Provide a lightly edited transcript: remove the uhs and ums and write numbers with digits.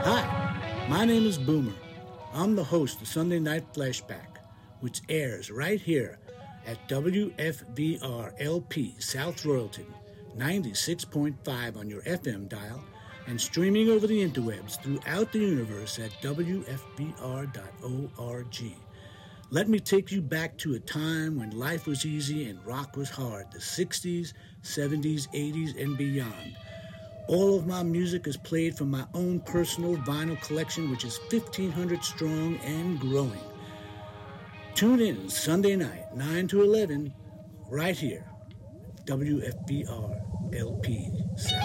Hi, my name is Boomer. I'm the host of Sunday Night Flashback, which airs right here at WFVR-LP South Royalton, 96.5 on your FM dial, and streaming over the interwebs throughout the universe at WFVR.org. Let me take you back to a time when life was easy and rock was hard, the 60s, 70s, 80s, and beyond. All of my music is played from my own personal vinyl collection, which is 1,500 strong and growing. Tune in Sunday night, 9 to 11, right here, WFBR LP South.